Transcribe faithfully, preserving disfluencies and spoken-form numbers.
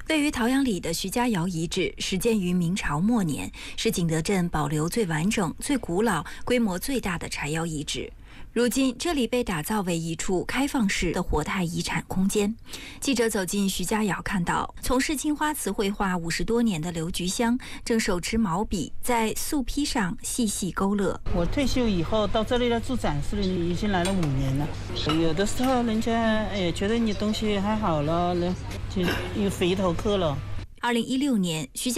位于桃阳里的徐家窑遗址始建于明朝末年，是景德镇保留最完整、最古老、规模最大的柴窑遗址。如今，这里被打造为一处开放式的活态遗产空间。记者走进徐家窑，看到从事青花瓷绘画五十多年的刘菊香，正手持毛笔在素坯上细细勾勒。 我退休以后到这里来做展示了，已经来了五年了。有的时候人家哎觉得你东西还好了，就有回头客了。 二零一六年，徐家